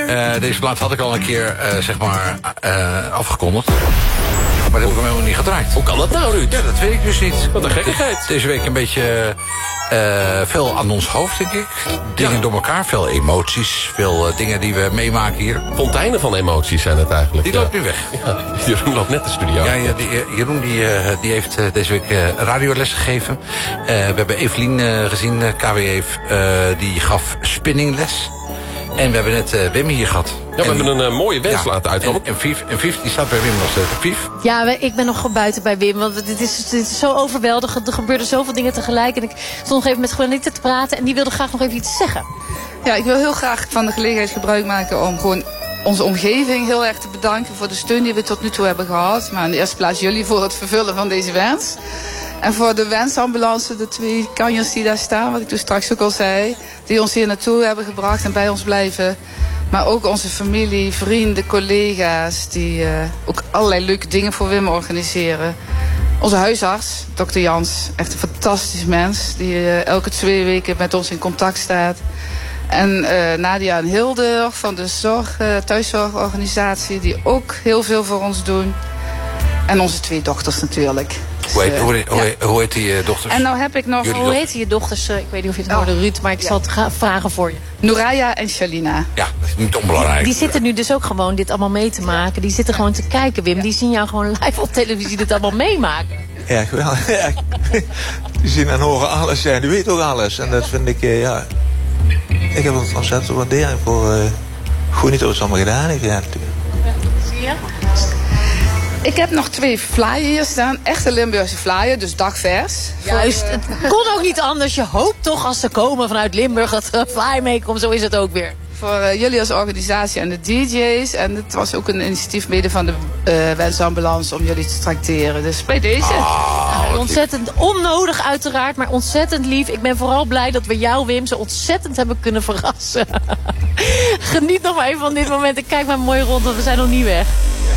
Deze plaat had ik al een keer, afgekondigd. Maar dat heb ik hem helemaal niet gedraaid. Hoe kan dat nou, Ruud? Ja, dat weet ik dus niet. Wat een gekkigheid. Deze week een beetje veel aan ons hoofd, denk ik. Dingen door elkaar, veel emoties. Veel dingen die we meemaken hier. Fonteinen van emoties zijn het eigenlijk. Die loopt nu weg. Ja, Jeroen loopt net de studio. Ja, Jeroen die heeft deze week radioles gegeven. We hebben Evelien gezien, KW die gaf spinningles. En we hebben net Wim hier gehad. Ja, we hebben een mooie wens laten uitkomen. En Vief, die staat bij Wim nog steeds. Vief? Ja, ik ben nog buiten bij Wim. Want dit is zo overweldigend. Er gebeurden zoveel dingen tegelijk. En ik stond nog even met Juanita te praten. En die wilde graag nog even iets zeggen. Ja, ik wil heel graag van de gelegenheid gebruik maken om gewoon onze omgeving heel erg te bedanken voor de steun die we tot nu toe hebben gehad. Maar in de eerste plaats jullie voor het vervullen van deze wens. En voor de wensambulance, de 2 kanjers die daar staan, wat ik toen straks ook al zei, die ons hier naartoe hebben gebracht en bij ons blijven. Maar ook onze familie, vrienden, collega's, die ook allerlei leuke dingen voor Wim organiseren. Onze huisarts, dokter Jans, echt een fantastisch mens, die elke 2 weken met ons in contact staat. En Nadia en Hilde van de thuiszorgorganisatie, die ook heel veel voor ons doen. En onze 2 dochters natuurlijk. Hoe heet die dochters? En nou heb ik nog... Hoe heten je dochters? Ik weet niet of je het hoorde, Ruud, maar ik zal het vragen voor je. Nooraya en Shalina. Ja, dat is niet onbelangrijk. Die zitten nu dus ook gewoon dit allemaal mee te maken. Die zitten gewoon te kijken, Wim. Die zien jou gewoon live op televisie dit allemaal meemaken. Ja, geweldig. Ja. Die zien en horen alles. Ja, die weten ook alles. En dat vind ik, ik heb een ontzettend waardering voor hoe niet alles allemaal gedaan heeft. Ja, zie je? Ik heb nog 2 flyers hier staan. Echte Limburgse flyer, dus dagvers. Juist, het kon ook niet anders. Je hoopt toch als ze komen vanuit Limburg dat er een flyer meekomt. Zo is het ook weer. Voor jullie als organisatie en de DJ's. En het was ook een initiatief mede van de wensambulance om jullie te trakteren. Dus bij deze. Ontzettend onnodig uiteraard, maar ontzettend lief. Ik ben vooral blij dat we jou, Wim, zo ontzettend hebben kunnen verrassen. Geniet nog maar even van dit moment. Ik kijk maar mooi rond, want we zijn nog niet weg.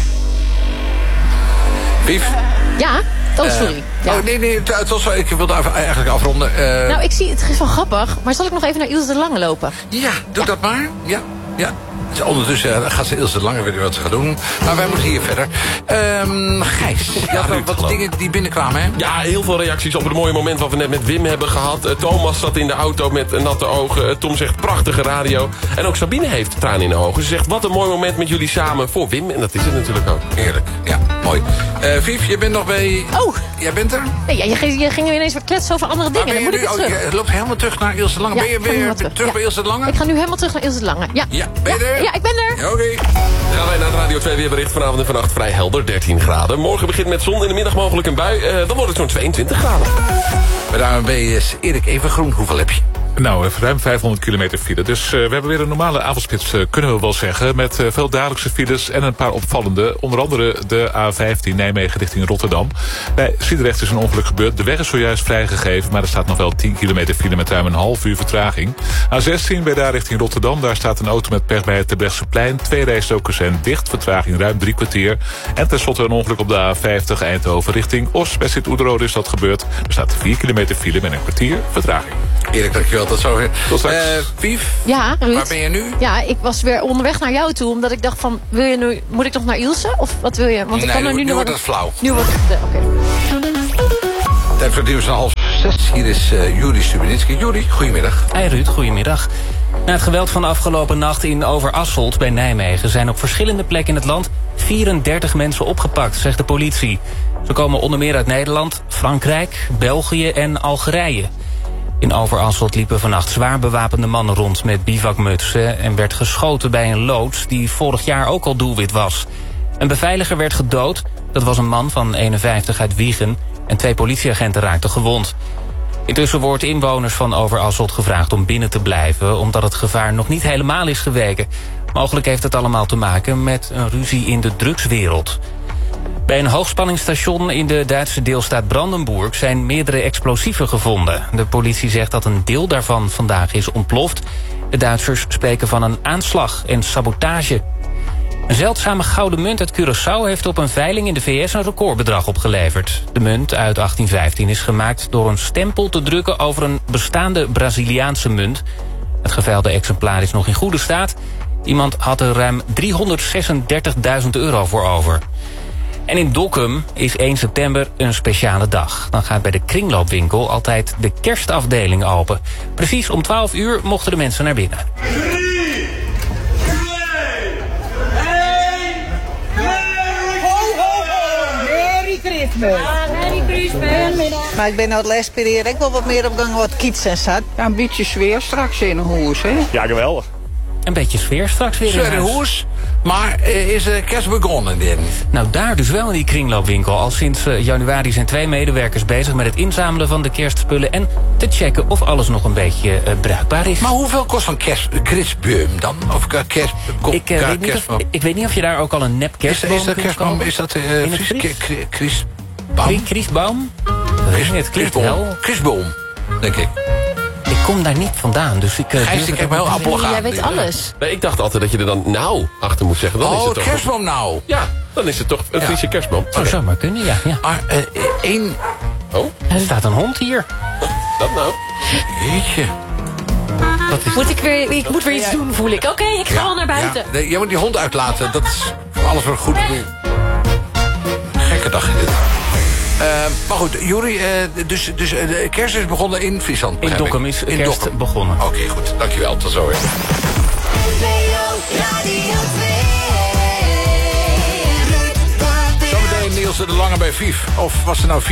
Vief? Ja? Oh, sorry. Nee, het was wel, ik wilde eigenlijk afronden. Nou, ik zie, het is wel grappig, maar zal ik nog even naar Ilse de Lange lopen? Ja, doe dat maar. Ja. Dus ondertussen gaat ze Ilse de Lange, weet je wat ze gaat doen. Maar wij moeten hier verder. Gijs, wat dingen die binnenkwamen, hè? Ja, heel veel reacties op het mooie moment wat we net met Wim hebben gehad. Thomas zat in de auto met natte ogen. Tom zegt prachtige radio. En ook Sabine heeft tranen in de ogen. Ze zegt wat een mooi moment met jullie samen voor Wim. En dat is het natuurlijk ook. Heerlijk, ja, mooi. Vief, je bent nog bij... Oh! Jij bent er? Nee, je ging ineens weer kletsen over andere dingen. Dan moet ik weer terug. Je loopt helemaal terug naar Ilse de Lange. Ja, ben je weer terug bij Ilse de Lange? Ik ga nu helemaal terug naar Ilse de Lange. Ja. Ben je er? Ja, ik ben er. Ja, oké. Gaan wij naar de Radio 2 weerbericht. Vanavond en vannacht vrij helder, 13 graden. Morgen begint met zon, in de middag mogelijk een bui. Dan wordt het zo'n 22 graden. Bij de ANWB is Erik Evengroen. Hoeveel heb je? Nou, ruim 500 kilometer file. Dus we hebben weer een normale avondspits, kunnen we wel zeggen. Met veel dagelijkse files en een paar opvallende. Onder andere de A15 Nijmegen richting Rotterdam. Bij Sliedrecht is een ongeluk gebeurd. De weg is zojuist vrijgegeven, maar er staat nog wel 10 kilometer file met ruim een half uur vertraging. A16 bij daar richting Rotterdam. Daar staat een auto met pech bij het Terbrechtseplein. 2 rijstroken zijn dicht, vertraging ruim 3 kwartier. En tenslotte een ongeluk op de A50 Eindhoven richting Os. Bij Sint-Oederode is dat gebeurd. Er staat 4 kilometer file met een kwartier vertraging. Erik, dankjewel. Tot zover. Tot straks. Pief, ja, Ruud. Waar ben je nu? Ja, ik was weer onderweg naar jou toe. Omdat ik dacht van, moet ik nog naar Ilse? Of wat wil je? Want ik kan er nu wordt het flauw. Nu wordt het, oké. Tijd voor het nieuws van 5:30. Hier is Juri Stubenitski. Juri, goedemiddag. Hey Ruud, goedemiddag. Na het geweld van de afgelopen nacht in Overasselt bij Nijmegen zijn op verschillende plekken in het land 34 mensen opgepakt, zegt de politie. Ze komen onder meer uit Nederland, Frankrijk, België en Algerije. In Overasselt liepen vannacht zwaar bewapende mannen rond met bivakmutsen en werd geschoten bij een loods die vorig jaar ook al doelwit was. Een beveiliger werd gedood, dat was een man van 51 uit Wijchen en 2 politieagenten raakten gewond. Intussen wordt inwoners van Overasselt gevraagd om binnen te blijven, omdat het gevaar nog niet helemaal is geweken. Mogelijk heeft het allemaal te maken met een ruzie in de drugswereld. Bij een hoogspanningsstation in de Duitse deelstaat Brandenburg zijn meerdere explosieven gevonden. De politie zegt dat een deel daarvan vandaag is ontploft. De Duitsers spreken van een aanslag en sabotage. Een zeldzame gouden munt uit Curaçao heeft op een veiling in de VS een recordbedrag opgeleverd. De munt uit 1815 is gemaakt door een stempel te drukken over een bestaande Braziliaanse munt. Het geveilde exemplaar is nog in goede staat Iemand had er ruim 336.000 euro voor over. En in Dokkum is 1 september een speciale dag. Dan gaat bij de kringloopwinkel altijd de kerstafdeling open. Precies om 12 uur mochten de mensen naar binnen. 3, 2, 1. Merry Christmas. Merry Christmas. Maar ik ben nou het lesperier. Ik wil wat meer op gang wat kiets en zat. Ja, een beetje sfeer straks in een hoes, hè? Ja, geweldig. Een beetje sfeer straks weer in huis. Hoes, maar is de kerst begonnen dan? Nou, daar dus wel in die kringloopwinkel. Al sinds januari zijn 2 medewerkers bezig met het inzamelen van de kerstspullen... en te checken of alles nog een beetje bruikbaar is. Maar hoeveel kost een kerstboom dan? Of kerstboom? Ik weet niet of je daar ook al een nep kerstboom is dat kerstboom? Is dat Christboom? Christboom? Het klinkt wel. Christboom, denk ik. Ik kom daar niet vandaan, dus ik... Gijs, ik heb heel appelig aan. Jij weet alles. Nee, ik dacht altijd dat je er dan nou achter moet zeggen. Dan is het toch kerstboom nou. Ja, dan is het toch een Friese kerstboom. Dat zou maar kunnen, ja. Maar één... Oh? Er staat een hond hier. Dat nou? Jeetje. Ik moet weer iets doen, voel ik. Oké, ik ga wel naar buiten. Ja. Jij moet die hond uitlaten. Dat is voor alles voor een goed doel. Gekke dag is dit. Maar goed, Juri, dus de kerst is begonnen in Friesland. In Dokkum is kerst begonnen. Oké, goed. Dankjewel. Tot zo weer. Zometeen Niels de Lange bij Vief. Of was er nou